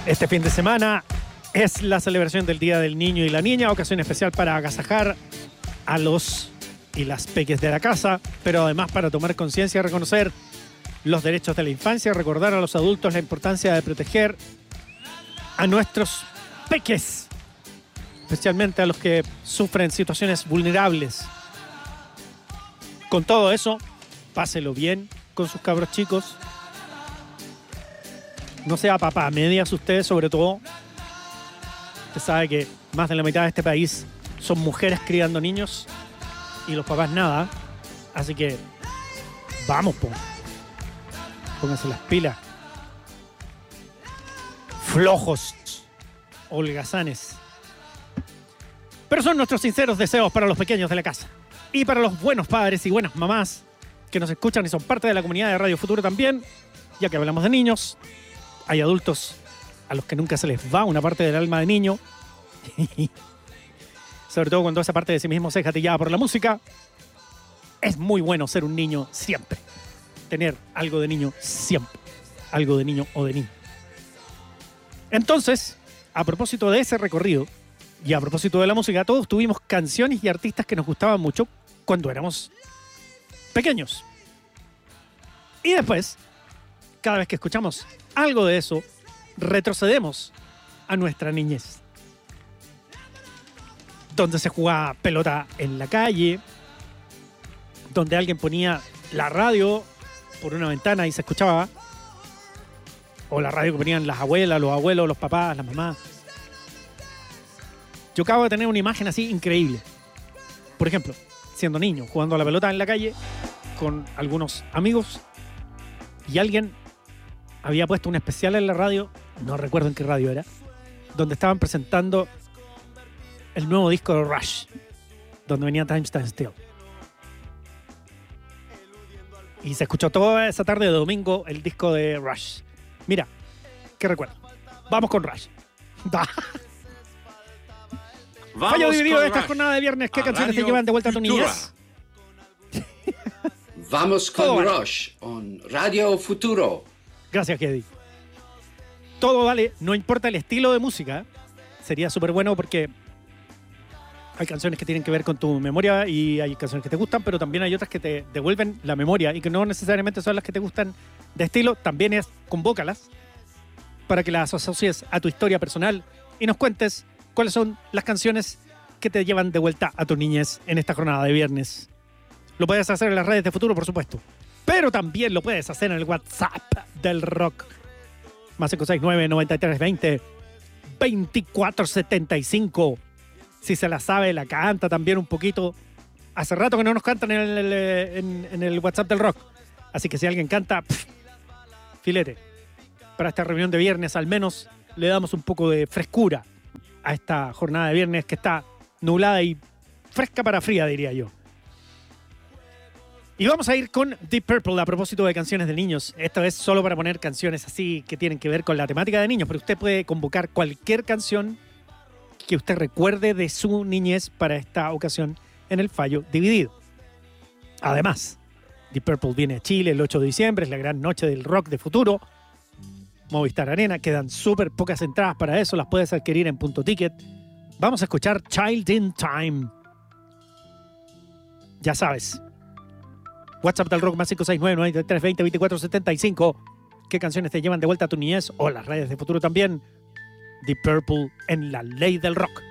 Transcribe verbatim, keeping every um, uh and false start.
Este fin de semana es la celebración del Día del Niño y la Niña, ocasión especial para agasajar a los y las peques de la casa, pero además para tomar conciencia y reconocer los derechos de la infancia, recordar a los adultos la importancia de proteger a nuestros peques, especialmente a los que sufren situaciones vulnerables. Con todo eso, páselo bien con sus cabros chicos. No sea papá a medias usted, sobre todo. Usted sabe que más de la mitad de este país son mujeres criando niños y los papás nada. Así que vamos, po. Pónganse las pilas. Flojos, holgazanes. Pero son nuestros sinceros deseos para los pequeños de la casa. Y para los buenos padres y buenas mamás que nos escuchan y son parte de la comunidad de Radio Futuro también, ya que hablamos de niños. Hay adultos a los que nunca se les va una parte del alma de niño. Sobre todo cuando esa parte de sí mismo se es gatillada por la música. Es muy bueno ser un niño siempre. Tener algo de niño siempre. Algo de niño o de niña. Entonces, a propósito de ese recorrido y a propósito de la música, todos tuvimos canciones y artistas que nos gustaban mucho cuando éramos pequeños. Y después, cada vez que escuchamos algo de eso, retrocedemos a nuestra niñez, donde se jugaba pelota en la calle, donde alguien ponía la radio por una ventana y se escuchaba, o la radio que ponían las abuelas, los abuelos, los papás, las mamás. Yo acabo de tener una imagen así increíble. Por ejemplo, siendo niño, jugando a la pelota en la calle con algunos amigos y alguien había puesto un especial en la radio, no recuerdo en qué radio era, donde estaban presentando el nuevo disco de Rush, donde venía Time Stands Still. Y se escuchó toda esa tarde de domingo el disco de Rush. Mira, qué recuerdo. Vamos con Rush. Fallo dividido de esta jornada de viernes. ¿Qué canciones te llevan de vuelta a tu niñez? Vamos con Rush on Radio Futuro. Gracias, Kedi. Todo vale, no importa el estilo de música. Sería súper bueno porque hay canciones que tienen que ver con tu memoria y hay canciones que te gustan, pero también hay otras que te devuelven la memoria y que no necesariamente son las que te gustan de estilo. También es, convócalas para que las asocies a tu historia personal y nos cuentes cuáles son las canciones que te llevan de vuelta a tu niñez en esta jornada de viernes. Lo puedes hacer en las redes de Futuro, por supuesto. Pero también lo puedes hacer en el WhatsApp del rock. Más cinco seis nueve, noventa y tres veinte, veinticuatro setenta y cinco. Si se la sabe, la canta también un poquito. Hace rato que no nos cantan en el, en, en el WhatsApp del rock. Así que si alguien canta, pff, filete. Para esta reunión de viernes al menos le damos un poco de frescura a esta jornada de viernes que está nublada y fresca para fría, diría yo. Y vamos a ir con Deep Purple a propósito de canciones de niños. Esta vez solo para poner canciones así que tienen que ver con la temática de niños, pero usted puede convocar cualquier canción que usted recuerde de su niñez para esta ocasión en el fallo dividido. Además, Deep Purple viene a Chile el ocho de diciembre, es la gran noche del rock de Futuro. Movistar Arena, quedan súper pocas entradas para eso, las puedes adquirir en Punto Ticket. Vamos a escuchar Child in Time. Ya sabes. WhatsApp del rock más cinco seis nueve, noventa y tres veinte, veinticuatro setenta y cinco. ¿Qué canciones te llevan de vuelta a tu niñez? O las redes de Futuro también. Deep Purple en la ley del rock.